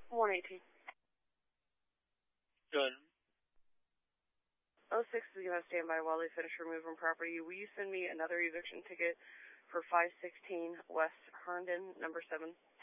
118. Good. 06 is going to stand by while they finish removing property. Will you send me another eviction ticket for 516 West Herndon, number 7?